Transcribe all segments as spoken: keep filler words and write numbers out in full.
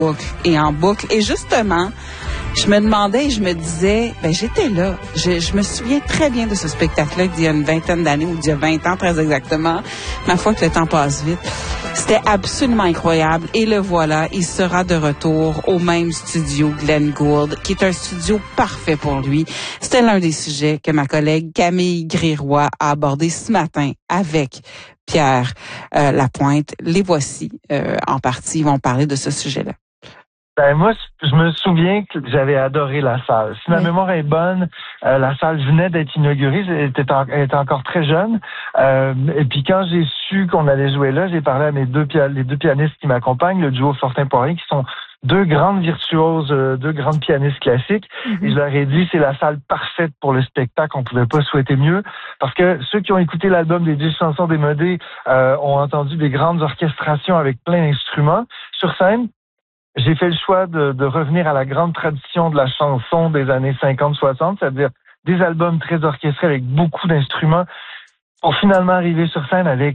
boucle et en boucle. Et justement, je me demandais et je me disais, ben j'étais là. Je, je me souviens très bien de ce spectacle-là d'il y a une vingtaine d'années, ou d'il y a vingt ans très exactement. Ma foi que le temps passe vite. C'était absolument incroyable. Et le voilà, il sera de retour au même studio Glenn Gould, qui est un studio parfait pour lui. C'était l'un des sujets que ma collègue Camille Gréroy a abordé ce matin avec Pierre euh, Lapointe. Les voici euh, en partie. Ils vont parler de ce sujet-là. Ben moi, je me souviens que j'avais adoré la salle. Si ma oui. mémoire est bonne, euh, la salle venait d'être inaugurée, elle était, en, elle était encore très jeune. Euh, et puis quand j'ai su qu'on allait jouer là, j'ai parlé à mes deux les deux pianistes qui m'accompagnent, le duo Fortin-Poirier, qui sont deux grandes virtuoses, euh, deux grandes pianistes classiques. Mm-hmm. Et je leur ai dit, c'est la salle parfaite pour le spectacle. On pouvait pas souhaiter mieux. Parce que ceux qui ont écouté l'album des dix chansons démodées euh, ont entendu des grandes orchestrations avec plein d'instruments sur scène. J'ai fait le choix de, de revenir à la grande tradition de la chanson des années cinquante soixante, c'est-à-dire des albums très orchestrés avec beaucoup d'instruments, pour finalement arriver sur scène avec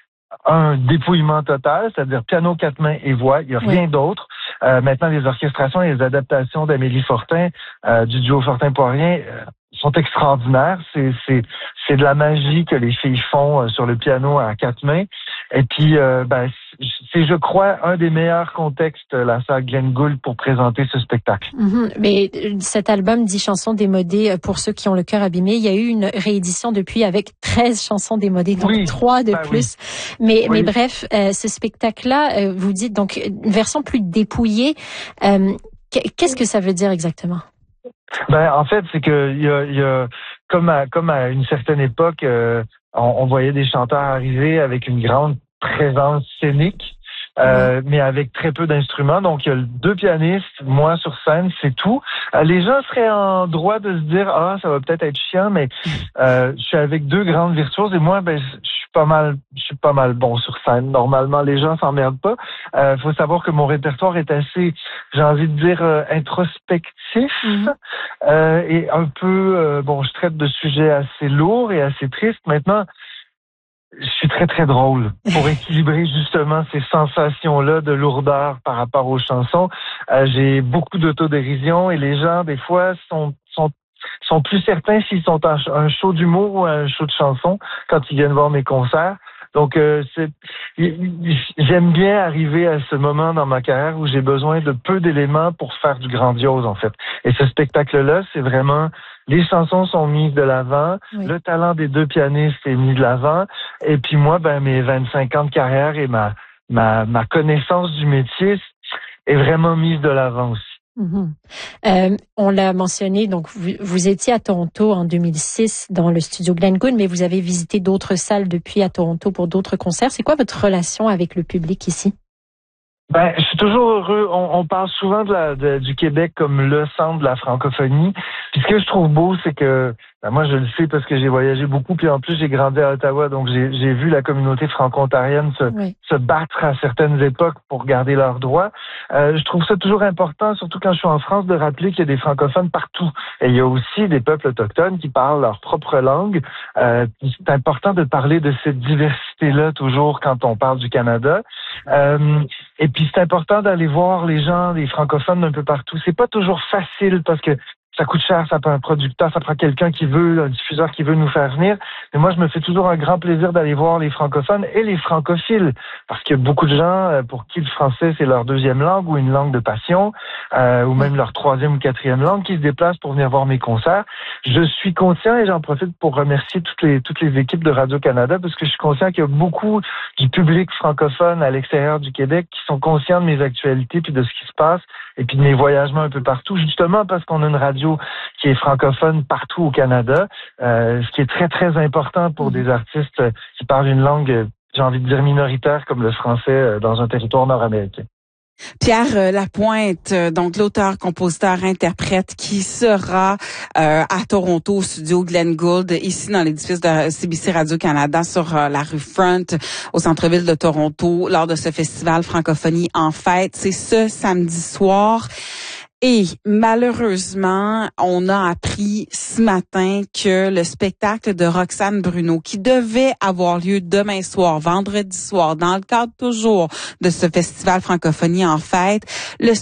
un dépouillement total, c'est-à-dire piano, quatre mains et voix, il n'y a oui. rien d'autre. Euh, maintenant, les orchestrations et les adaptations d'Amélie Fortin, euh, du duo Fortin-Poirier, euh, sont extraordinaires. C'est, c'est, c'est de la magie que les filles font euh, sur le piano à quatre mains. Et puis, euh, ben, c'est, je crois, un des meilleurs contextes, la salle Glenn Gould, pour présenter ce spectacle. Mm-hmm. Mais cet album, dix chansons démodées, pour ceux qui ont le cœur abîmé, il y a eu une réédition depuis avec treize chansons démodées, donc oui. trois de ben plus. Oui. Mais, oui. mais bref, euh, ce spectacle-là, euh, vous dites donc une version plus dépouillée. Euh, qu'est-ce que ça veut dire exactement? Ben, en fait, c'est que il y a, y a comme à comme à une certaine époque, euh, on, on voyait des chanteurs arriver avec une grande présence scénique, euh, oui. mais avec très peu d'instruments. Donc, il y a deux pianistes, moi sur scène, c'est tout. Euh, les gens seraient en droit de se dire, ah, ça va peut-être être chiant, mais euh, je suis avec deux grandes virtuoses et moi, ben, je suis pas mal, je suis pas mal bon sur scène. Normalement, les gens s'emmerdent pas. Euh, faut savoir que mon répertoire est assez, j'ai envie de dire, euh, introspectif mm-hmm. euh, et un peu, euh, bon, je traite de sujets assez lourds et assez tristes. Maintenant, je suis très, très drôle pour équilibrer justement ces sensations-là de lourdeur par rapport aux chansons. Euh, j'ai beaucoup d'autodérision et les gens, des fois, sont, sont, sont plus certains s'ils sont à un show d'humour ou à un show de chansons quand ils viennent voir mes concerts. Donc, euh, c'est, j'aime bien arriver à ce moment dans ma carrière où j'ai besoin de peu d'éléments pour faire du grandiose, en fait. Et ce spectacle-là, c'est vraiment... Les chansons sont mises de l'avant, oui. le talent des deux pianistes est mis de l'avant, et puis moi, ben mes vingt-cinq ans de carrière et ma ma ma connaissance du métier est vraiment mise de l'avant aussi. Mm-hmm. Euh, on l'a mentionné, donc vous, vous étiez à Toronto en deux mille six dans le studio Glenn Gould, mais vous avez visité d'autres salles depuis à Toronto pour d'autres concerts. C'est quoi votre relation avec le public ici? Ben, je suis toujours heureux. On, on parle souvent de la, de, du Québec comme le centre de la francophonie. Puis ce que je trouve beau, c'est que ben moi, je le sais parce que j'ai voyagé beaucoup. Puis en plus, j'ai grandi à Ottawa, donc j'ai, j'ai vu la communauté franco-ontarienne se, oui. se battre à certaines époques pour garder leurs droits. Euh, je trouve ça toujours important, surtout quand je suis en France, de rappeler qu'il y a des francophones partout. Et il y a aussi des peuples autochtones qui parlent leur propre langue. Euh, c'est important de parler de cette diversité-là toujours quand on parle du Canada. Euh, et puis c'est important d'aller voir les gens, les francophones d'un peu partout. C'est pas toujours facile parce que ça coûte cher, ça prend un producteur, ça prend quelqu'un qui veut, un diffuseur qui veut nous faire venir. Mais moi, je me fais toujours un grand plaisir d'aller voir les francophones et les francophiles. Parce qu'il y a beaucoup de gens pour qui le français, c'est leur deuxième langue ou une langue de passion, euh, ou même leur troisième ou quatrième langue, qui se déplacent pour venir voir mes concerts. Je suis conscient et j'en profite pour remercier toutes les, toutes les équipes de Radio-Canada parce que je suis conscient qu'il y a beaucoup du public francophone à l'extérieur du Québec qui sont conscients de mes actualités puis de ce qui se passe et puis de mes voyagements un peu partout, justement parce qu'on a une radio qui est francophone partout au Canada, euh, ce qui est très, très important pour des artistes qui parlent une langue, j'ai envie de dire minoritaire, comme le français dans un territoire nord-américain. Pierre Lapointe, donc l'auteur, compositeur, interprète qui sera euh, à Toronto au studio Glenn Gould, ici dans l'édifice de C B C Radio-Canada sur euh, la rue Front au centre-ville de Toronto lors de ce festival Francophonie en fête. C'est ce samedi soir. Et malheureusement, on a appris ce matin que le spectacle de Roxane Bruno, qui devait avoir lieu demain soir, vendredi soir, dans le cadre toujours de ce festival Francophonie en fête, le